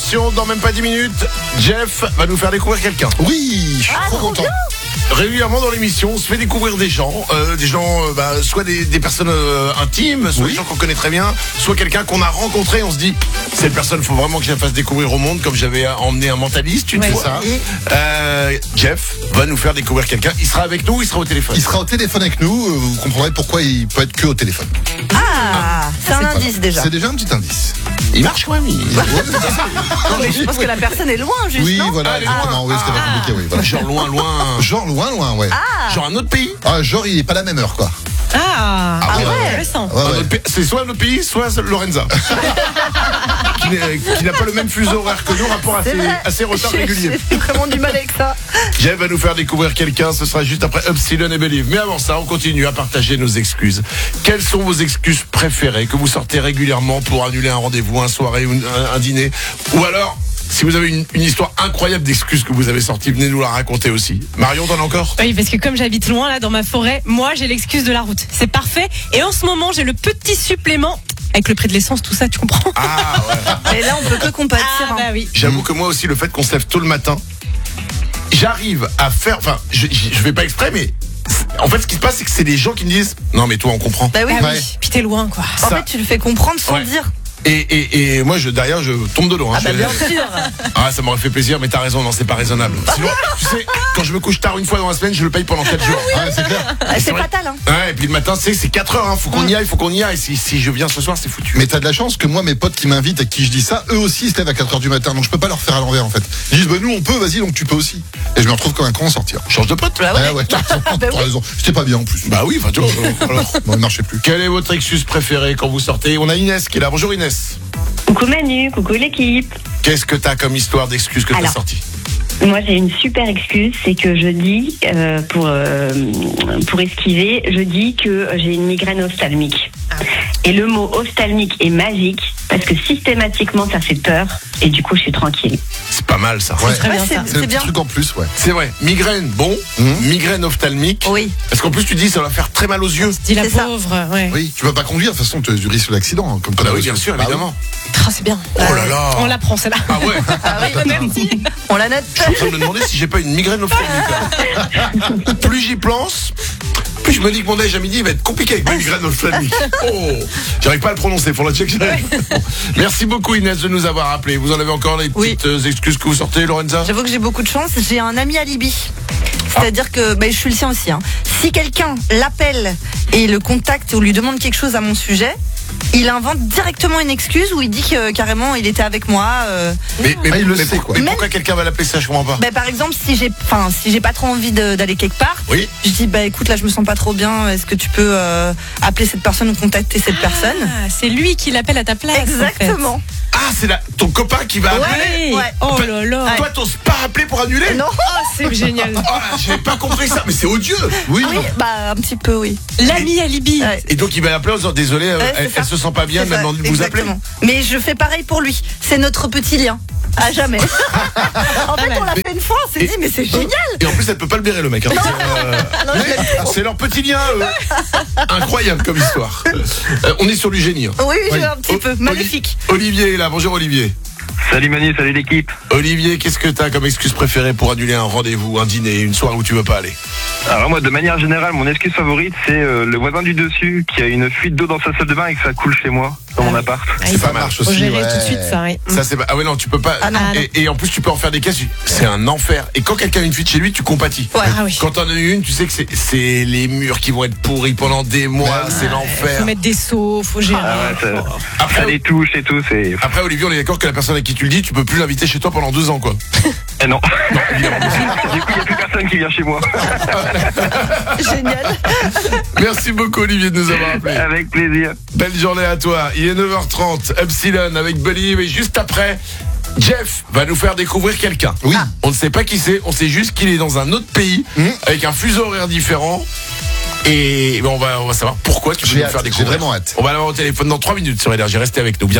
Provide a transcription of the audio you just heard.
Attention, dans même pas 10 minutes, Jeff va nous faire découvrir quelqu'un. Oui, je suis trop content. Régulièrement dans l'émission, on se fait découvrir des gens, soit des personnes intimes, soit des gens qu'on connaît très bien, soit quelqu'un qu'on a rencontré, on se dit, cette personne, faut vraiment que je la fasse découvrir au monde, comme j'avais emmené un mentaliste, tu te fais ça. Jeff va nous faire découvrir quelqu'un, il sera avec nous ou il sera au téléphone? Il sera au téléphone avec nous, vous comprendrez pourquoi il peut être que au téléphone. C'est un indice déjà. C'est déjà un petit indice. Il marche quand même. Non, mais je pense que la personne est loin, juste, Oui, non voilà, exactement. Oui, c'était pas compliqué, oui. Voilà. Genre loin. Genre loin, ouais. Genre un autre pays. Genre il est pas la même heure, quoi. Intéressant. Ouais. C'est soit un autre pays, soit Lorenza. qui n'a pas le même fuseau horaire que nous, rapport à ses retards réguliers. J'ai vraiment du mal avec ça. Jeff va nous faire découvrir quelqu'un, ce sera juste après Upsilon et Believe. Mais avant ça, on continue à partager nos excuses. Quelles sont vos excuses préférées que vous sortez régulièrement pour annuler un rendez-vous, un soirée ou un dîner? Ou alors, si vous avez une histoire incroyable d'excuses que vous avez sorties, venez nous la raconter aussi. Marion, t'en as encore? Oui, parce que comme j'habite loin, là, dans ma forêt, moi, j'ai l'excuse de la route. C'est parfait. Et en ce moment, j'ai le petit supplément. Avec le prix de l'essence, tout ça, tu comprends? Ah ouais. Et là, on peut que compatir. Bah oui. J'avoue que moi aussi, le fait qu'on se lève tôt le matin, j'arrive à faire... Enfin, je fais pas exprès, mais... En fait, ce qui se passe, c'est que c'est des gens qui me disent « Non, mais toi, on comprend. » Bah oui. Puis t'es loin, quoi. En fait, tu le fais comprendre sans le dire. Et moi, derrière, je tombe de l'eau. Hein. Bien sûr. Ah, ça m'aurait fait plaisir, mais t'as raison, non, c'est pas raisonnable. Sinon, tu sais, quand je me couche tard une fois dans la semaine, je le paye pendant 4 jours. Ouais, c'est clair. C'est fatal, hein. Ouais, et puis le matin, c'est 4 heures, hein. Faut qu'on y aille, Si je viens ce soir, c'est foutu. Mais t'as de la chance que moi, mes potes qui m'invitent, à qui je dis ça, eux aussi ils se lèvent à 4h du matin, donc je peux pas leur faire à l'envers en fait. Ils disent, nous on peut, vas-y, donc tu peux aussi. Et je me retrouve comme un con sortir. Change de pote. Ouais, t'as raison. C'était pas bien en plus. Bah oui, enfin, tu vois. Alors, Non, il marchait plus. quelle est votre excuse préférée quand vous sortez? On a Inès qui est là. Bonjour Inès. Coucou Manu, coucou l'équipe. Qu'est-ce que t'as comme histoire d'excuse que t'as Alors. sortie? Moi j'ai une super excuse, c'est que je dis, pour esquiver, je dis que j'ai une migraine ophtalmique. Et le mot ophtalmique est magique parce que systématiquement ça fait peur et du coup je suis tranquille. C'est pas mal ça. Ouais. Très bien, ça. C'est le petit bien. truc en plus, ouais. C'est vrai. Migraine, bon. Migraine ophtalmique. Oui. Parce qu'en plus tu dis ça va faire très mal aux yeux. Dis la C'est ça. pauvre, ouais. Oui, tu peux pas conduire, de toute façon, tu risques l'accident. Hein, comme Ah bah oui, bien sûr, évidemment. Ah, c'est bien. Oh là là. On l'apprend, celle-là. Ah ouais. Merci. On la note. Je suis en train de me demander si j'ai pas une migraine ophtalmique. Là. Plus j'y pense, plus je me dis que mon déj à midi va être compliqué avec ma migraine ophtalmique. Oh, j'arrive pas à le prononcer, pour la check. Merci beaucoup Inès de nous avoir appelés. Vous en avez encore les petites excuses que vous sortez, Lorenza? J'avoue que j'ai beaucoup de chance. J'ai un ami alibi. C'est-à-dire que je suis le sien aussi. Hein. Si quelqu'un l'appelle et le contacte ou lui demande quelque chose à mon sujet, il invente directement une excuse où il dit que carrément il était avec moi. Mais il le sait, quoi. Mais pourquoi quelqu'un va l'appeler ça? Je comprends pas. Par exemple, si j'ai pas trop envie d'aller quelque part, Oui. je dis écoute, là je me sens pas trop bien. Est-ce que tu peux appeler cette personne ou contacter cette personne? Ah, c'est lui qui l'appelle à ta place. Exactement. Ah, c'est ton copain qui va appeler. Ouais. Oh là là. Toi, t'oses pas appeler pour annuler? Non. Oh, c'est génial. Ah, j'avais pas compris ça, mais c'est odieux. Oui, Oui, un petit peu, oui. L'ami alibi. Ouais. Et donc il va l'appeler en disant désolé, c'est ça. elle se sent pas bien, C'est elle m'a ça, demandé de vous appeler. exactement. Mais je fais pareil pour lui. C'est notre petit lien. À jamais. En fait, on l'a fait une fois, on s'est dit, mais c'est génial. Et en plus, elle peut pas le blairer, le mec. Hein. Non, je l'aime trop. C'est leur petit lien, eux. Incroyable comme histoire. On est sur du génie. Hein. Oui, je un petit peu. Magnifique. Olivier est là. Bonjour Olivier. Salut Manu, salut l'équipe. Olivier, qu'est-ce que t'as comme excuse préférée pour annuler un rendez-vous, un dîner, une soirée où tu veux pas aller? Alors moi, de manière générale, mon excuse favorite, c'est le voisin du dessus qui a une fuite d'eau dans sa salle de bain et que ça coule chez moi, dans mon appart. C'est pas mal. marche Faut aussi. gérer Ouais. tout de suite ça, oui. Ça c'est pas... Ah ouais non, tu peux pas. Ah non. Et en plus tu peux en faire des caisses. C'est un enfer. Et quand quelqu'un a une fuite chez lui, tu compatis. Ouais. Ah oui. Quand t'en as une, tu sais que c'est les murs qui vont être pourris pendant des mois. C'est l'enfer. Faut mettre des seaux, faut gérer. Ah ouais, ça Après, les touches et tout, c'est... après Olivier, on est d'accord que la personne à qui tu le dis, tu peux plus l'inviter chez toi pendant 2 ans quoi. Eh non. Non, évidemment. Du coup, il n'y a plus personne qui vient chez moi. Génial. Merci beaucoup Olivier de nous avoir appelé. Avec plaisir. Belle journée à toi. Il est 9h30. Upsilon avec Believe. Et juste après, Jeff va nous faire découvrir quelqu'un. Oui. On ne sait pas qui c'est. On sait juste qu'il est dans un autre pays avec un fuseau horaire différent. Et on va savoir pourquoi tu veux nous faire J'ai découvrir. vraiment hâte. On va l'avoir au téléphone dans 3 minutes sur Énergie. Restez avec nous.